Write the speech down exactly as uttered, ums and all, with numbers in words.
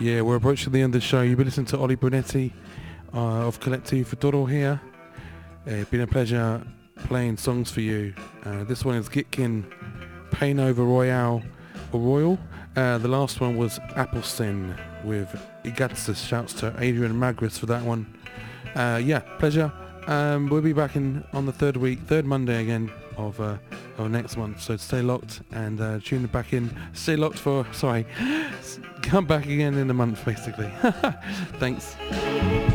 Yeah, we're approaching the end of the show. You've been listening to Ollie Brunetti uh, of Collective Futuro here. Uh, it's been a pleasure playing songs for you. Uh, this one is Gitkin, Pain Over Royale or Royal. Uh, the last one was Applesin with Igatsis. Shouts to Adrian Magris for that one. Uh, yeah, pleasure. Um, we'll be back in on the third week, third Monday again of uh, of next month. So stay locked and uh, tune back in. Stay locked for, sorry, come back again in a month basically. Thanks.